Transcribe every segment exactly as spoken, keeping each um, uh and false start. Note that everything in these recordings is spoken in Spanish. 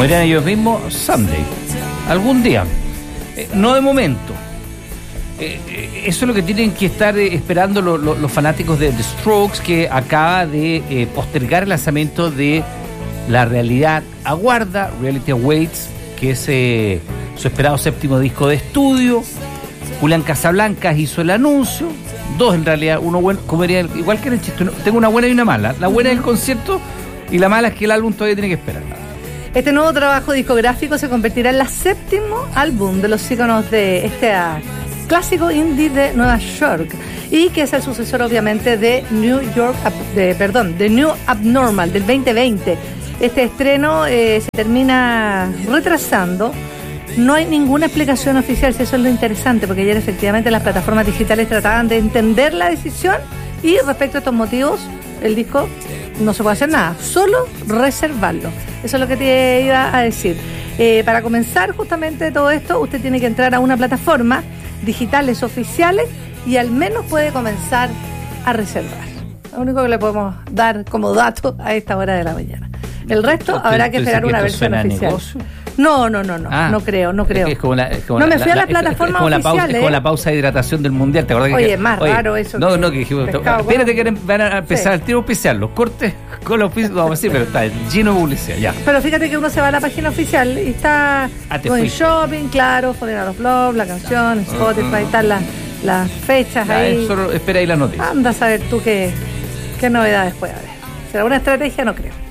como dirían ellos mismos, someday, algún día, eh, no de momento. Eh, eh, eso es lo que tienen que estar eh, esperando lo, lo, los fanáticos de The Strokes, que acaba de eh, postergar el lanzamiento de La Realidad Aguarda, Reality Awaits, que es eh, su esperado séptimo disco de estudio. Julián Casablancas hizo el anuncio, dos en realidad, uno bueno, como diría, igual que en el chiste, tengo una buena y una mala. La buena es el concierto y la mala es que el álbum todavía tiene que esperar. Este nuevo trabajo discográfico se convertirá en el séptimo álbum de los íconos de este uh, clásico indie de Nueva York, y que es el sucesor obviamente de New York, de, perdón, de New Abnormal del veinte veinte. Este estreno eh, se termina retrasando. No hay ninguna explicación oficial, si eso es lo interesante, porque ayer efectivamente las plataformas digitales trataban de entender la decisión, y respecto a estos motivos, el disco no se puede hacer nada, solo reservarlo. Eso es lo que te iba a decir. Eh, para comenzar justamente todo esto, usted tiene que entrar a una plataforma digitales oficiales y al menos puede comenzar a reservar. Lo único que le podemos dar como dato a esta hora de la mañana. El resto habrá que esperar una versión oficial. No, no, no, no, ah, no creo, no creo. Es como la, es como no la, me fui la, a las la, plataformas es como la pausa, oficiales. Es como la pausa de hidratación del mundial, ¿te acuerdas? Oye, que, es más oye, raro eso. No, no, que dijimos, espérate que van a empezar sí. el tiro oficial, los cortes con los oficiales, vamos a decir, pero está lleno de publicidad, ya. Pero fíjate que uno se va a la página oficial y está ah, en shopping, claro, Falling Out of Love, la canción, Spotify, uh-huh. están las, las fechas ya, ahí. Solo espera ahí la noticia. Anda a saber tú qué, qué novedades puede haber. ¿Será una estrategia? No creo.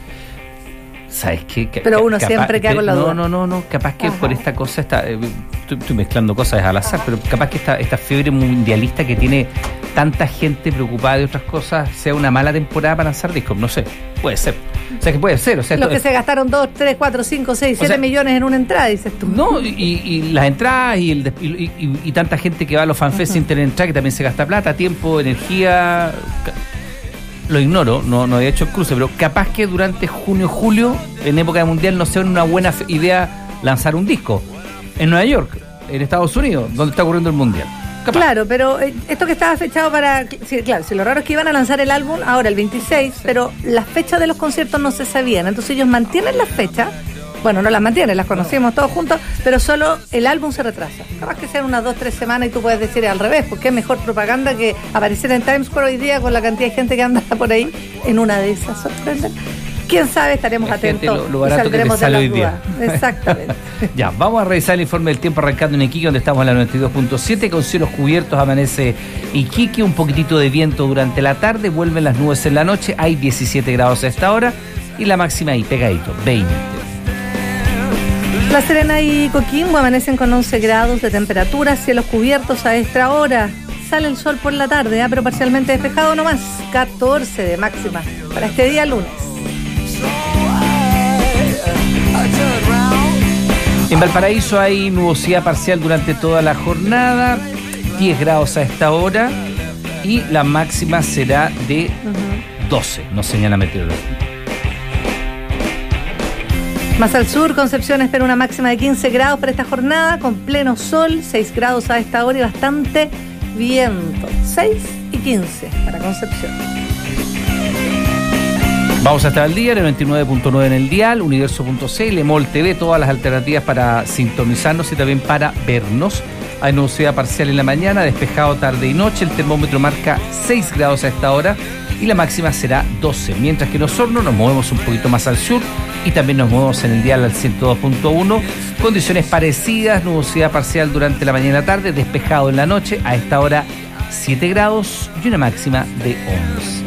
¿Sabes qué? Pero uno capaz, siempre queda con la no, duda. No, no, no, capaz que Ajá. por esta cosa, está, eh, estoy, estoy mezclando cosas al azar, pero capaz que esta, esta fiebre mundialista que tiene tanta gente preocupada de otras cosas sea una mala temporada para lanzar discos, no sé, puede ser. O sea, que puede ser. O sea, Los esto, que se gastaron dos, tres, cuatro, cinco, seis, siete millones en una entrada, dices tú. No, y, y las entradas y, el, y, y, y tanta gente que va a los fanfests sin tener entrada, que también se gasta plata, tiempo, energía. Lo ignoro, no, no he hecho el cruce, pero capaz que durante junio, julio, en época de mundial, no sea una buena idea lanzar un disco. En Nueva York, en Estados Unidos, donde está ocurriendo el mundial. Capaz. Claro, pero esto que estaba fechado para... Sí, claro, si lo raro es que iban a lanzar el álbum ahora, el veintiséis, pero las fechas de los conciertos no se sabían. Entonces ellos mantienen las fechas. Bueno, no las mantienen, las conocimos todos juntos, pero solo el álbum se retrasa. Capaz que sean unas dos, tres semanas y tú puedes decir al revés, porque es mejor propaganda que aparecer en Times Square hoy día con la cantidad de gente que anda por ahí en una de esas sorpresas. Quién sabe, estaremos la atentos lo, lo y saldremos de las dudas. Exactamente. Ya, vamos a revisar el informe del tiempo arrancando en Iquique, donde estamos en la noventa y dos punto siete, con cielos cubiertos, amanece Iquique, un poquitito de viento durante la tarde, vuelven las nubes en la noche, hay diecisiete grados a esta hora y la máxima ahí pegadito, veinte. La Serena y Coquimbo amanecen con once grados de temperatura, cielos cubiertos a esta hora. Sale el sol por la tarde, ¿eh? pero parcialmente despejado nomás, catorce de máxima para este día lunes. En Valparaíso hay nubosidad parcial durante toda la jornada, diez grados a esta hora y la máxima será de doce, nos señala meteorología. Más al sur, Concepción espera una máxima de quince grados para esta jornada, con pleno sol, seis grados a esta hora y bastante viento. seis y quince para Concepción. Vamos hasta el día, el noventa y nueve punto nueve en el dial, universo punto c l, Mol T V, todas las alternativas para sintonizarnos y también para vernos. Hay nubosidad parcial en la mañana, despejado tarde y noche, el termómetro marca seis grados a esta hora y la máxima será doce, mientras que en Osorno nos movemos un poquito más al sur y también nos movemos en el dial al ciento dos punto uno, condiciones parecidas, nubosidad parcial durante la mañana y la tarde, despejado en la noche, a esta hora siete grados y una máxima de once.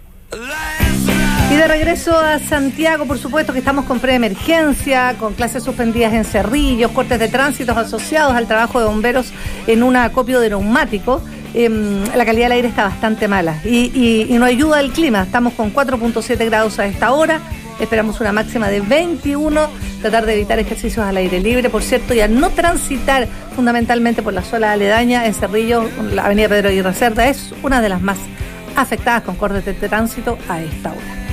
Y de regreso a Santiago, por supuesto que estamos con preemergencia, con clases suspendidas en Cerrillos, cortes de tránsito asociados al trabajo de bomberos en un acopio de neumáticos. Eh, la calidad del aire está bastante mala y, y, y no ayuda el clima. Estamos con cuatro punto siete grados a esta hora, esperamos una máxima de veintiuno, tratar de evitar ejercicios al aire libre, por cierto, y al no transitar fundamentalmente por la zona aledaña en Cerrillos, la avenida Pedro Aguirre Cerda es una de las más afectadas con cortes de tránsito a esta hora.